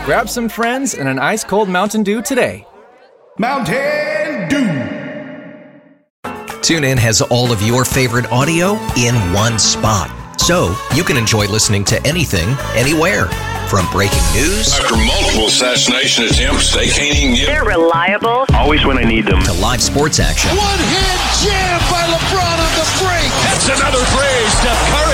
Grab some friends and an ice-cold Mountain Dew today. Mountain Dew. TuneIn has all of your favorite audio in one spot, so you can enjoy listening to anything, anywhere. From breaking news after multiple assassination attempts, they can't even get. They're reliable. Always when I need them. To live sports action. One-hand jam by LeBron on the break. That's another three. Steph Curry